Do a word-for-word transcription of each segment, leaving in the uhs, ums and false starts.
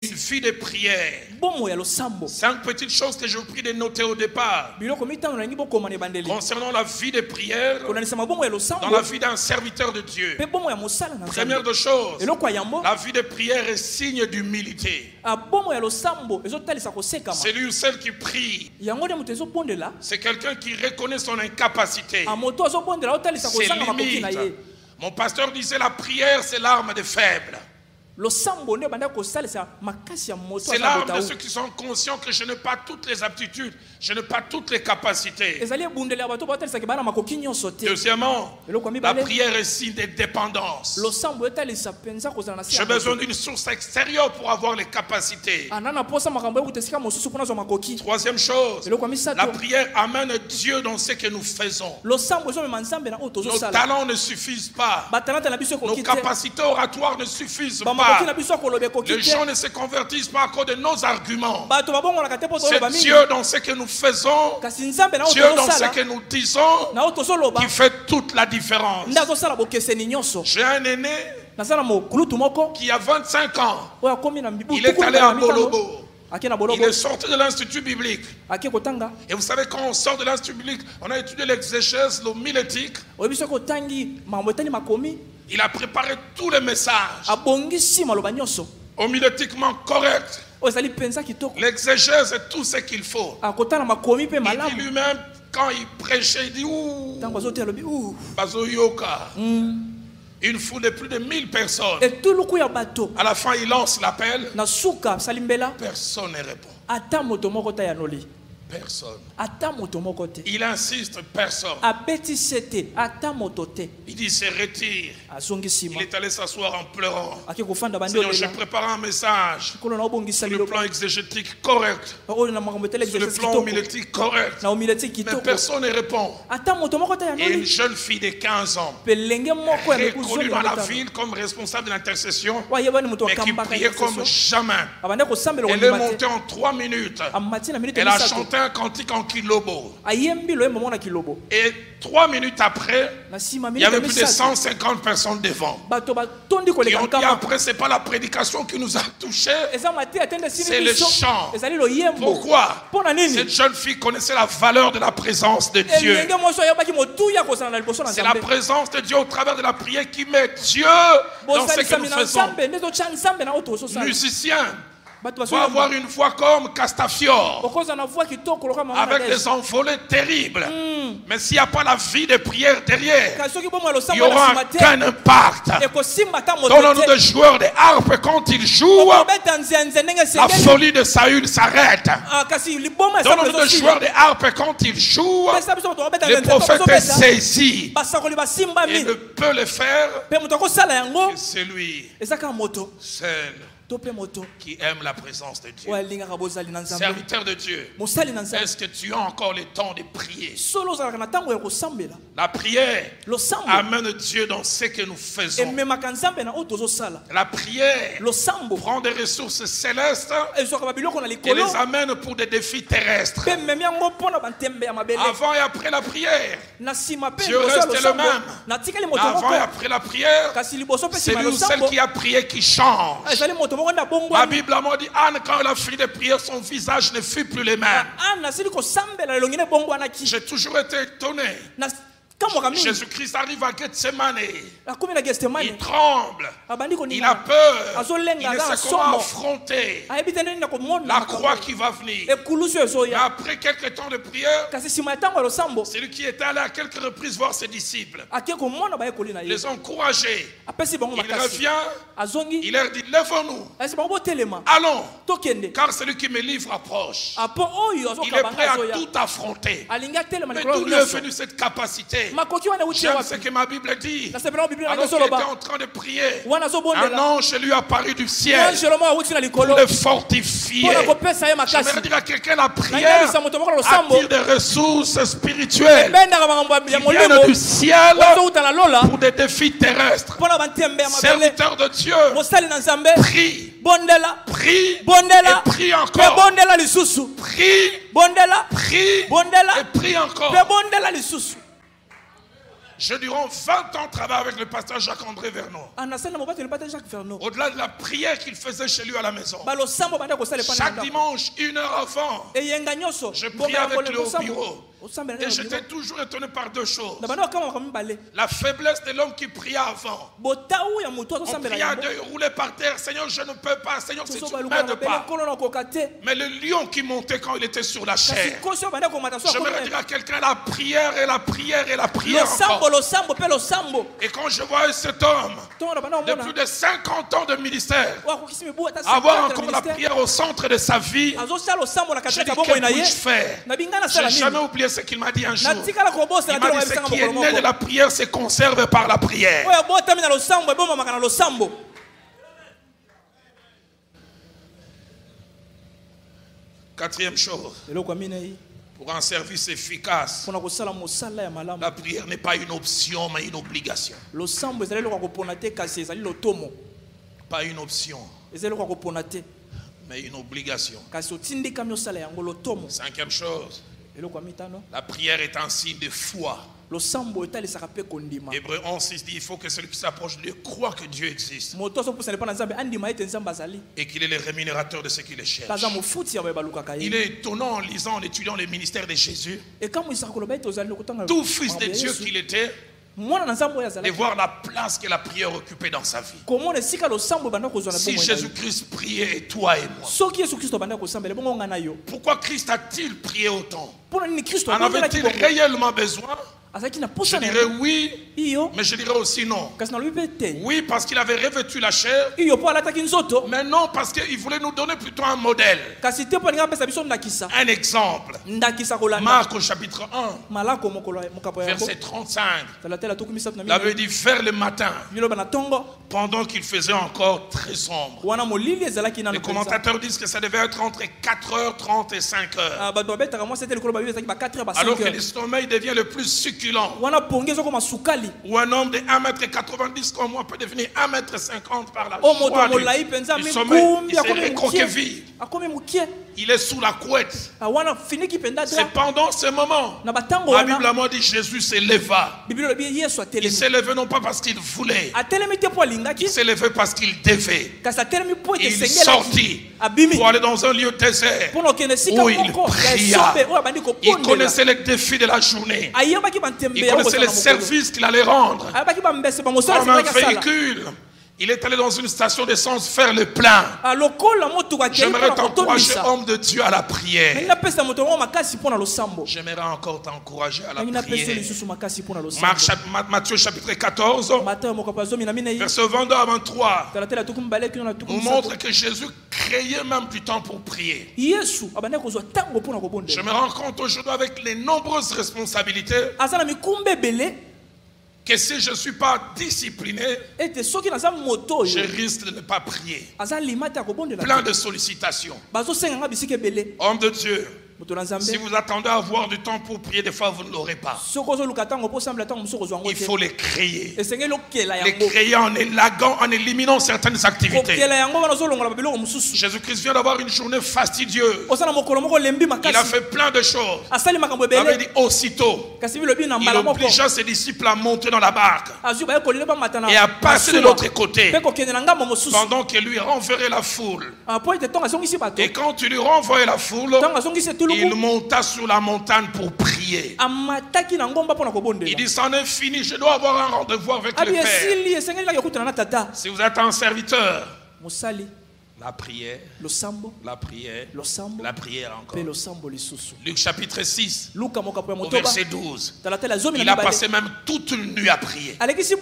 Une vie de prière. Cinq petites choses que je vous prie de noter au départ. Concernant la vie de prière, dans la vie d'un serviteur de Dieu. Première de choses, la vie de prière est signe d'humilité. Celui ou celle qui prie, c'est quelqu'un qui reconnaît son incapacité, ses limites. Mon pasteur disait la prière c'est l'arme des faibles. C'est l'arme de ceux qui sont conscients que je n'ai pas toutes les aptitudes, je n'ai pas toutes les capacités. Deuxièmement, la prière est signe de dépendance. J'ai besoin d'une source extérieure pour avoir les capacités. Troisième chose, la prière amène Dieu dans ce que nous faisons. Nos talents ne suffisent pas. Nos capacités oratoires ne suffisent pas. Les gens ne se convertissent pas à cause de nos arguments. C'est Dieu dans ce que nous faisons, Dieu dans ce que nous disons, qui fait toute la différence. J'ai un aîné qui a vingt-cinq ans. Il est allé à Bolobo. Il est sorti de l'institut biblique. Et vous savez, quand on sort de l'institut biblique, on a étudié l'exégèse, l'homilétique. Il a préparé tous les messages homilétiquement corrects. L'exégèse est tout ce qu'il faut. Il dit lui-même, quand il prêchait, il dit ouh, Bazoyoka. Une foule de plus de mille personnes. À la fin, il lance l'appel. Personne ne répond. Personne. Il insiste, personne. Il dit se retire. Il est allé s'asseoir en pleurant. Seigneur, je prépare un message sur le plan exégétique correct, sur le plan homilétique correct, mais personne ne répond. Et une jeune fille de quinze ans, reconnue dans la ville comme responsable de l'intercession, mais qui priait comme jamais. Elle est montée en trois minutes. Elle a chanté un cantique en kilobo. Et trois minutes après, il y avait plus de cent cinquante personnes devant. Qui ont dit après, c'est pas la prédication qui nous a touchés, c'est le chant. Pourquoi? Cette jeune fille connaissait la valeur de la présence de Dieu. C'est la présence de Dieu au travers de la prière qui met Dieu dans ce que nous faisons. Musicien faut avoir une voix comme Castafiore, avec des envolées terribles. Mm. Mais s'il n'y a pas la vie de prière derrière, il n'y aura aucun impact. Donnons-nous des joueurs de harpe quand ils jouent, la folie de Saül s'arrête. Donnons-nous des joueurs de harpe quand ils jouent, le prophète est saisi. Il ne peut le faire que c'est lui seul qui aime la présence de Dieu. Serviteur de Dieu, est-ce que tu as encore le temps de prier? La prière amène Dieu dans ce que nous faisons. La prière prend des ressources célestes et les amène pour des défis terrestres. Avant et après la prière, Dieu reste le même. Avant et après la prière, c'est lui ou celle qui a prié qui change. La Bible m'a dit, Anne, quand elle a fini de prier, son visage ne fut plus le même. J'ai toujours été étonné. Jésus-Christ arrive à Gethsemane. Il tremble. Il a peur. Il ne sait comment affronter la croix qui va venir. Mais après quelques temps de prière, c'est lui qui était allé à quelques reprises voir ses disciples. Il les a encouragés. Il revient. Il leur dit, lèvons-nous. Allons. Car celui qui me livre approche. Il est prêt à tout affronter. Mais d'où lui est venue cette capacité? J'aime ce que ma Bible dit. Alors qu'il était en train de prier, un ange lui est apparu du ciel pour le fortifier. J'aimerais dire à quelqu'un, la prière attire des ressources spirituelles qui viennent du ciel pour des défis terrestres. Serviteur de Dieu, prie, prie et prie encore. Prie, prie et prie encore. J'ai durant vingt ans travaillé avec le pasteur Jacques-André Vernon. Au-delà de la prière qu'il faisait chez lui à la maison. Chaque dimanche, une heure avant, je priais avec lui au bureau. Et j'étais toujours étonné par deux choses. La faiblesse de l'homme qui priait avant. On priait à Dieu, il roulait par terre. Seigneur, je ne peux pas. Seigneur, si tu ne m'aides pas. Mais le lion qui montait quand il était sur la chair. J'aimerais dire à quelqu'un, la prière et la prière et la prière encore. Et quand je vois cet homme de plus de cinquante ans de ministère avoir encore la prière au centre de sa vie, je dis, que puis-je faire? Je n'ai jamais oublié ce qu'il m'a dit un jour. Il m'a dit, ce qui est né de la prière se conserve par la prière. Quatrième chose, pour un service efficace, la prière n'est pas une option mais une obligation. Pas une option mais une obligation. Cinquième chose, la prière est un signe de foi. Hébreux onze six dit il faut que celui qui s'approche de Dieu croit que Dieu existe et qu'il est le rémunérateur de ceux qui le cherchent. Il est étonnant en lisant, en étudiant les ministères de Jésus, tout fils de Dieu qu'il était, de voir la place que la prière occupait dans sa vie. Si Jésus-Christ priait et toi et moi, pourquoi Christ a-t-il prié autant? En avait-il réellement besoin? Je dirais oui, mais je dirais aussi non. Oui, parce qu'il avait revêtu la chair, mais non, parce qu'il voulait nous donner plutôt un modèle, un exemple. Marc au chapitre un, verset trente-cinq, la Bible dit vers le matin, pendant qu'il faisait encore très sombre. Les commentateurs disent que ça devait être entre quatre heures trente et cinq heures, alors que le sommeil devient le plus succulent. Ou un homme de un mètre quatre-vingt-dix comme moi peut devenir un mètre cinquante par la joie du sommeil. Il s'est recroquevillé. Il est sous la couette. C'est pendant ce moment, la Bible a dit Jésus s'éleva. Il s'est levé non pas parce qu'il voulait, il s'est levé parce qu'il devait. Et il sortit pour aller dans un lieu désert où il pria. Il connaissait les défis de la journée. Il connaissait les services qu'il allait rendre. Comme un véhicule, il est allé dans une station d'essence faire le plein. J'aimerais t'encourager, homme de Dieu, à la prière. J'aimerais encore t'encourager à la prière. Marc, Matthieu chapitre quatorze, verset vingt-deux à vingt-trois, nous montre que Jésus créait même du temps pour prier. Je me rends compte aujourd'hui avec les nombreuses responsabilités que si je ne suis pas discipliné, je risque de ne pas prier. Plein de sollicitations. Homme de Dieu, si vous attendez à avoir du temps pour prier, des fois vous ne l'aurez pas. Il faut les créer. Les créer en élaguant, en éliminant certaines activités. Jésus-Christ vient d'avoir une journée fastidieuse. Il a fait plein de choses. Il avait dit aussitôt, il obligea ses disciples à monter dans la barque et à passer de l'autre côté pendant que lui renverrait la foule. Et quand il lui renvoyait la foule, il monta sur la montagne pour prier. Il dit, c'en est fini, je dois avoir un rendez-vous avec le Père. Si vous êtes un serviteur, la prière, la prière, la prière encore. Luc chapitre six, au verset douze. Il a passé même toute une nuit à prier.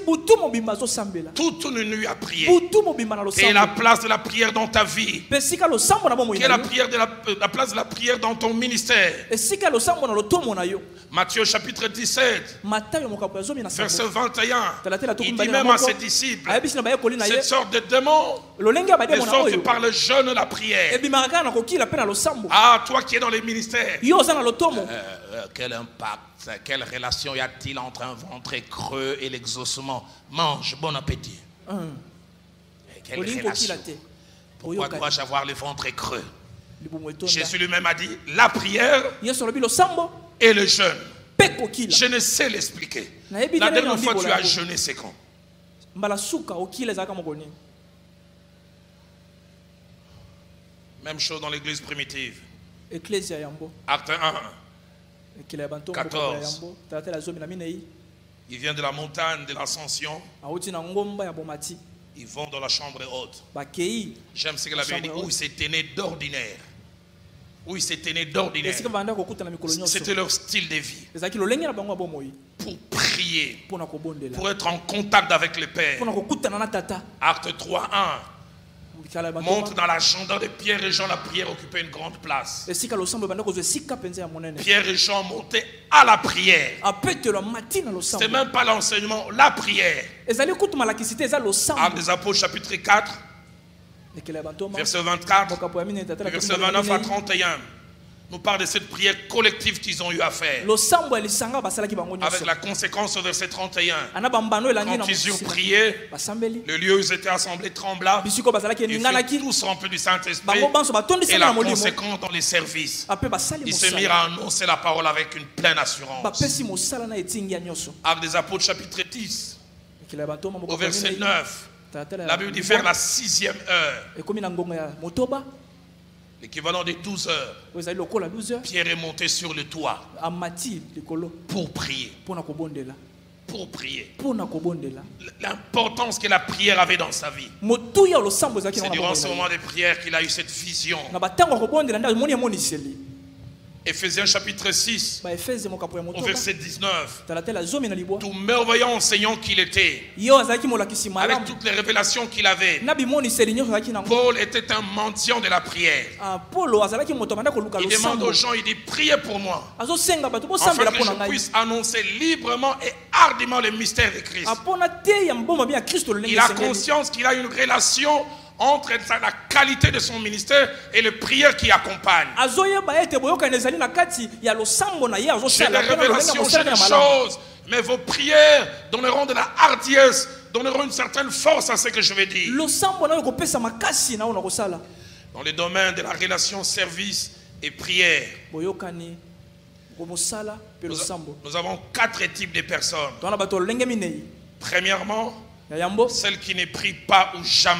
Toute une nuit à prier. Et la place de la prière dans ta vie. Quelle est la, prière de la, la place de la prière dans ton ministère? Matthieu chapitre dix-sept, verset vingt et un. Il dit même à ses disciples, cette sorte de démon ne sortent par le jeûne la prière. Ah, toi qui es dans les ministères, euh, euh, quel impact, quelle relation y a-t-il entre un ventre creux et l'exaucement? Mange, bon appétit. Quelle relation? Pourquoi dois-je avoir le ventre creux? Jésus lui-même a dit, la prière et le jeûne Je ne sais l'expliquer. La dernière fois tu as jeûné, c'est quand? Même chose dans l'église primitive. Acte un, quatorze. Ils viennent de la montagne de l'ascension. Ils vont dans la chambre haute. J'aime ce que la Bible dit, où ils s'éteignaient d'ordinaire. Où ils s'éteignaient d'ordinaire. C'était leur style de vie. Pour prier. Pour être en contact avec le Père. Acte trois, un. Montre dans l'agenda de Pierre et Jean, la prière occupait une grande place. Pierre et Jean montaient à la prière. C'était même pas l'enseignement, la prière. Actes des Apôtres chapitre quatre, verset vingt-quatre, verset vingt-neuf à trente et un. Nous parle de cette prière collective qu'ils ont eu à faire. Avec la conséquence au verset trente et un. Quand ils eurent prié, le lieu où ils étaient assemblés trembla. Ils furent tous remplis du Saint-Esprit. Et la conséquence dans les services. Ils se mirent à annoncer la parole avec une pleine assurance. Actes des Apôtres chapitre dix, au verset neuf. La Bible dit vers la sixième heure. L'équivalent de douze heures. Pierre est monté sur le toit pour prier. Pour prier. L'importance que la prière avait dans sa vie. C'est durant ce moment de prière qu'il a eu cette vision. Éphésiens chapitre six, au verset dix-neuf. Tout merveilleux enseignant qu'il était, avec toutes les révélations qu'il avait, Paul était un mendiant de la prière. Il demande aux gens, il dit, priez pour moi, afin que je puisse annoncer librement et hardiment le mystère de Christ. Il a conscience qu'il a une relation entre la qualité de son ministère et les prières qui accompagnent. J'ai des révélations, j'ai des choses, mais vos prières donneront de la hardiesse, donneront une certaine force à ce que je vais dire. Dans les domaines de la relation service et prière, nous, nous avons quatre types de personnes. Premièrement, celles qui ne prient pas ou jamais,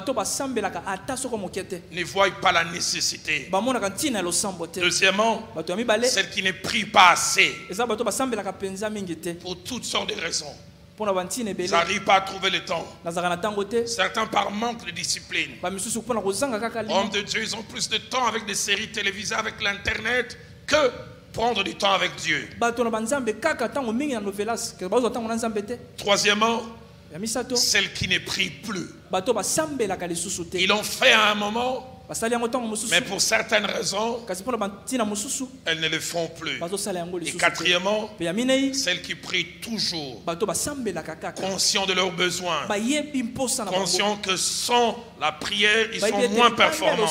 ne voient pas la nécessité. Deuxièmement, celles qui ne prient pas assez, pour toutes sortes de raisons. Ils n'arrivent pas à trouver le temps. Certains par manque de discipline. Hommes de Dieu, ils ont plus de temps avec des séries télévisées, avec l'internet, que prendre du temps avec Dieu. Troisièmement, celles qui ne prient plus. Ils l'ont fait à un moment, mais pour certaines raisons, elles ne le font plus. Et quatrièmement, celles qui prient toujours, conscients de leurs besoins, conscients que sans la prière, ils sont moins performants.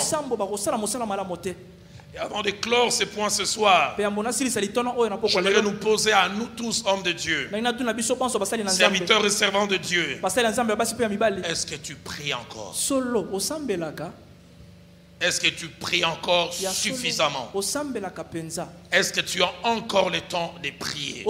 Et avant de clore ce point ce soir, j'aimerais nous poser à nous tous, hommes de Dieu, serviteurs et servants de Dieu, est-ce que tu pries encore? Est-ce que tu pries encore suffisamment? Est-ce que tu as encore le temps de prier?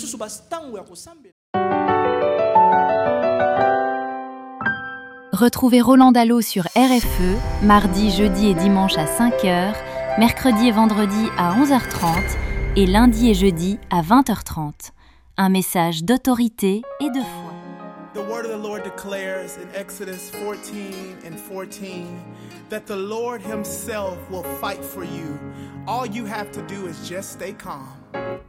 Retrouvez Roland Dallot sur R F E, mardi, jeudi et dimanche à cinq heures, mercredi et vendredi à onze heures trente et lundi et jeudi à vingt heures trente. Un message d'autorité et de foi. The word of the Lord declares in Exodus fourteen and fourteen that the Lord himself will fight for you. All you have to do is just stay calm.